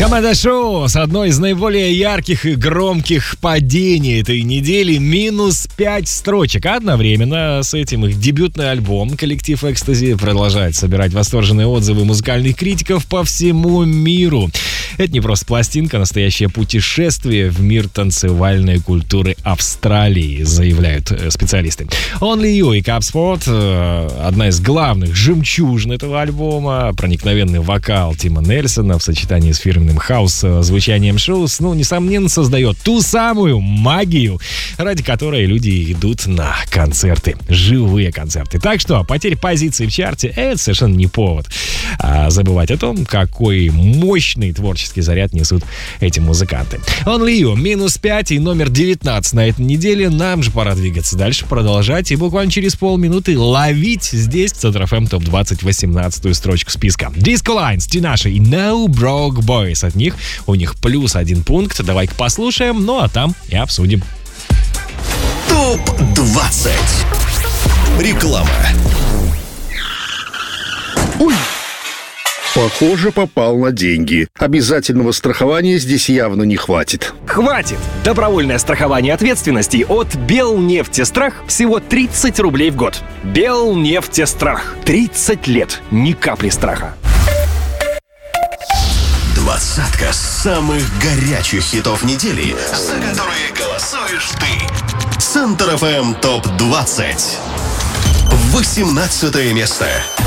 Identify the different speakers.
Speaker 1: Команда Шоу с одной из наиболее ярких и громких падений этой недели. Минус 5 строчек. Одновременно с этим их дебютный альбом «Коллектив Экстази» продолжает собирать восторженные отзывы музыкальных критиков по всему миру. Это не просто пластинка, настоящее путешествие в мир танцевальной культуры Австралии, заявляют специалисты. Only You и Cup Sport — одна из главных жемчужин этого альбома. Проникновенный вокал Тима Нельсона в сочетании с фирменным хаус-звучанием шоу, несомненно, создает ту самую магию, ради которой люди идут на концерты, живые концерты. Так что потеря позиции в чарте — это совершенно не повод забывать о том, какой мощный творческий заряд несут эти музыканты. Only You, минус 5 и номер 19 на этой неделе. Нам же пора двигаться дальше, продолжать и буквально через полминуты ловить здесь в Центр ФМ ТОП-20 18-ю строчку списка. Disco Lines, Tinashe и No Broke Boys. От них у них плюс 1 пункт. Давай-ка послушаем, ну а там и обсудим.
Speaker 2: ТОП-20. Реклама.
Speaker 3: Ой! Похоже, попал на деньги. Обязательного страхования здесь явно не хватит.
Speaker 4: Хватит! Добровольное страхование ответственности от Белнефтестрах всего 30 рублей в год. Белнефтестрах. 30 лет. Ни капли страха.
Speaker 2: Двадцатка самых горячих хитов недели, за которые голосуешь ты. Центр ФМ ТОП-20. 18 место.